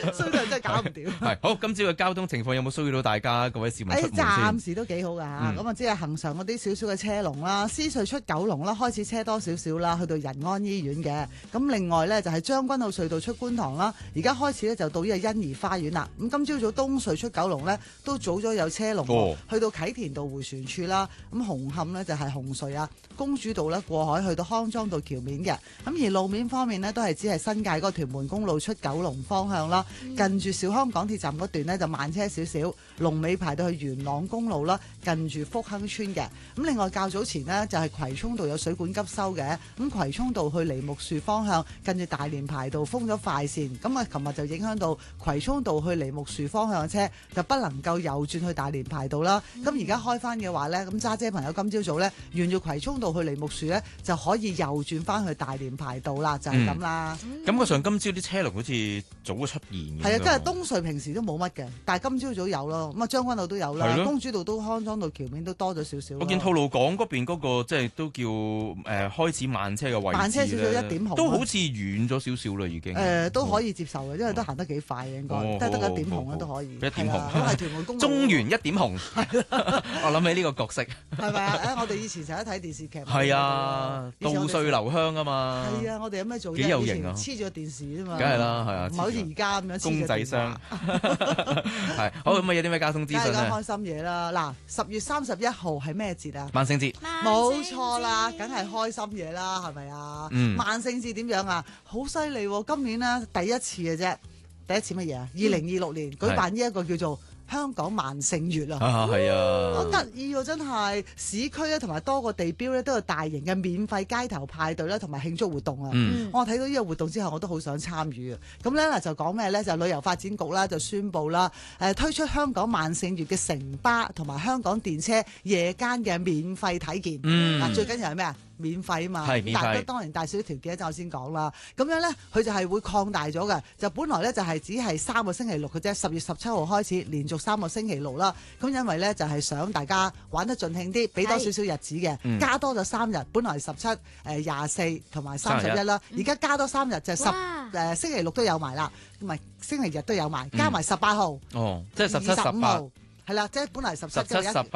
衰到真係搞唔掂。 係好，今朝嘅交通情況有冇騷擾到大家各位市民出門先？ 暫時都幾好㗎嚇，咁啊即係行上嗰啲少少嘅車龍啦，獅隧出九龍啦，開始車多少少啦，去到仁安醫院嘅。咁另外呢，就係將軍澳隧道出觀塘啦，而家開始呢，就到呢個欣怡花園啦。咁今朝早東隧出九龍呢，都早咗有車龍喎，去到啟田道迴旋處啦。咁紅磡呢，就係紅隧啊，公主道咧過海去到康莊道橋面嘅。咁而路面方面呢，都係只係新界嗰個屯門公路出九龍方向啦，近住兆康港鐵站嗰段呢，就慢車少少，龍尾排到去元朗公路啦，近住福亨村嘅。咁另外較早前呢，就係葵涌道有水管急修嘅，咁葵涌道去梨木樹方向近住大連排道封咗快線，咁啊琴日就影響到葵涌道去梨木樹方向嘅車就不能夠右轉去大連排道啦。咁而家開翻嘅話呢，咁揸車朋友今朝早呢，沿住葵涌道去梨木樹呢，就可以右轉翻去大連排道啦，就係咁啦。 感覺上今朝啲車龍好似早咗出現嘅。 係啊，跟住東隧平時都冇乜嘅，但係今朝早有咯。咁啊將軍澳都有啦，公主道都康莊道橋面都多咗少少。 我見吐露港嗰邊嗰個即係都叫開始慢車嘅位置， 慢車少少一點紅， 都好似遠咗少少啦已經。 都可以接受嘅，因為都行得幾快嘅應該，得一點紅都可以。 一點紅， 咁係屯門公路。 中原一點紅，我諗起呢個角色。 係咪啊？我哋以前成日睇電視劇。 係啊，稻穗留香啊嘛。 係啊，我哋有咩做？ 幾有型啊！ 黐住個電視啫嘛。 梗係啦，係啊。 唔係好似而家咁樣公仔箱。係好咁啊！有啲咩交通資訊咧？ 開心嘢啦！嗱，10月31號係咩節啊？ 萬聖節。 冇錯啦，梗係開心嘢啦，係咪啊？萬聖節點樣啊？好犀利喎！今年呢，第一次嘅啫，第一次乜嘢啊？2026年舉辦呢一個叫做香港萬聖月啊！ 係啊， 好得意喎！真係市區咧，同埋多個地標咧都有大型嘅免費街頭派對啦，同埋慶祝活動啊！我睇到呢個活動之後，我都好想參與啊！咁咧嗱就講咩咧？就旅遊發展局啦，就宣布啦，推出香港萬聖月嘅城巴同埋香港電車夜間嘅免費體驗。最緊要係咩啊？免費啊嘛，但係當然大小條件就我先講啦。咁樣咧，佢就係會擴大咗嘅。就本來咧就係只係3個星期六嘅啫，10月17號開始連續3個星期六啦。咁因為咧就係想大家玩得盡興啲，俾多少少日子嘅，加多咗3日。本來17、24同埋31啦，而家加多3日就星期六都有埋啦，唔係星期日都有埋，加埋18號。 哦，即係17、18。 係啦，即係本嚟17、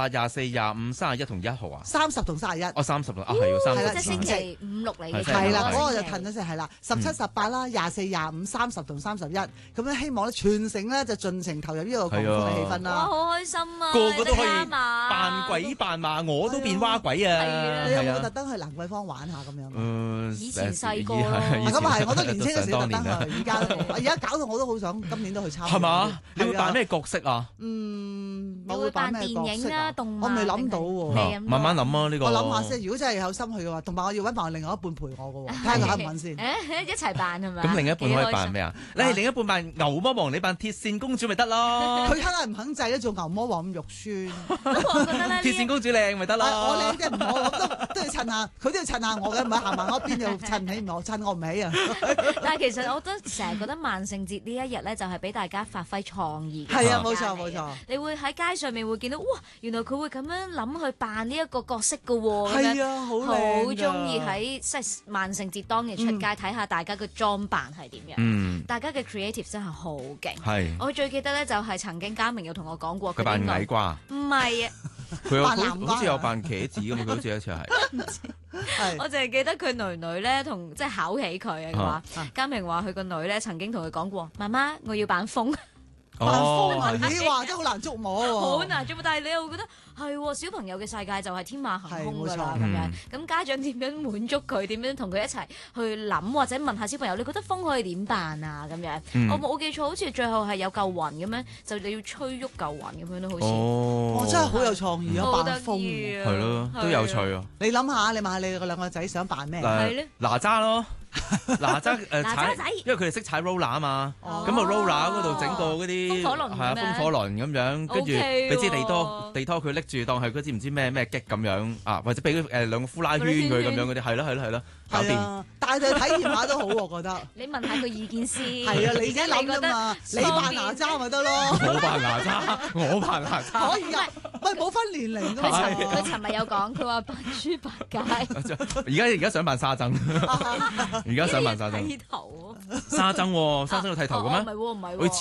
18、24、25、31同1號啊 ，30同31。 哦，30同係喎，30。 即係星期5、6嚟嘅。 係啦，嗰個就褪咗先係啦，17、18啦，24、25、30同31。咁咧希望咧全城咧就盡情投入呢個狂歡嘅氣氛啦。 哇，好開心啊！ 個個都可以扮鬼扮馬，我都變蛙鬼啊！ 你有冇特登去蘭桂坊玩下咁樣？ 以前細個咁啊係，我都年輕嘅時候特登去，而家搞到我都好想今年都去參加。 係嘛？你會扮咩角色啊？ 我會扮電影啊，動漫。我未諗到喎， 慢慢諗啊呢個。 我諗下先，如果真係有心去嘅話，同埋我要揾埋另外一半陪我嘅喎，睇下佢肯唔肯先。 一齊扮係咪？ 咁另一半可以扮咩啊？你係另一半扮牛魔王，你扮鐵線公主咪得咯？ 佢梗係唔肯制咧，做牛魔王咁肉酸。 鐵線公主靚咪得咯？ 我靚啫，唔好都要襯下，佢都要襯下我嘅，唔係行埋我邊又襯唔起我，襯我唔起啊！ 但係其實我都成日覺得萬聖節呢一日咧，就係俾大家發揮創意嘅。 係啊，冇錯冇錯。 你會喺街上面會見到，哇！原來佢會咁樣諗去扮呢一個角色㗎喎。 係啊，好中意喺即係萬聖節當日出街睇下大家嘅裝扮係點樣。大家嘅 creative 真係好勁。 係。我最記得咧就係曾經嘉明有同我講過， 佢扮矮瓜。 唔係啊， 佢好似有扮茄子咁嘛，佢好似一次係。 我淨係記得佢囡囡咧同即係考起佢啊話，嘉明話佢個女咧曾經同佢講過，媽媽我要扮風。 扮風啊！咦，話真係好難捉摸喎， 好難捉摸。但係你又會覺得係小朋友嘅世界就係天馬行空㗎啦咁樣。咁家長點樣滿足佢？點樣同佢一齊去諗或者問下小朋友？你覺得風可以點辦啊？咁樣我冇記錯，好似最後係有嚿雲咁樣，就你要吹喐嚿雲咁樣都好似。 哦，真係好有創意啊！扮風係咯，都有趣啊！ 你諗下，你問下你個兩個仔想扮咩？ 係咧， 哪吒咯。哪吒踩，因為佢哋識踩 roller 啊嘛，咁啊 roller 嗰度整個嗰啲係啊風火輪咁樣，跟住俾支地拖佢拎住當係嗰支唔知咩擊咁樣啊，或者俾兩個呼啦圈佢咁樣嗰啲，係咯，搞掂。但係體驗下都好，我覺得。 你問下佢意見先。 係啊，你自己諗㗎嘛，你扮哪吒咪得咯。 我扮哪吒。 可以啊，喂，冇分年齡㗎嘛。 佢尋日有講，佢話扮豬八戒。 而家想扮沙僧。而家想扮沙僧。 剃頭。 沙僧要剃頭嘅咩？ 唔係喎。